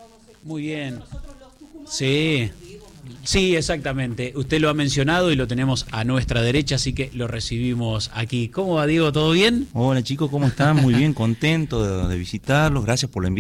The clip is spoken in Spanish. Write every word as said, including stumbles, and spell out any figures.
Muy bien. Sí. Sí, exactamente. Usted lo ha mencionado y lo tenemos a nuestra derecha, así que lo recibimos aquí. ¿Cómo va, Diego? ¿Todo bien? Hola chicos, ¿cómo están? Muy bien, contento de, de visitarlos. Gracias por la invitación.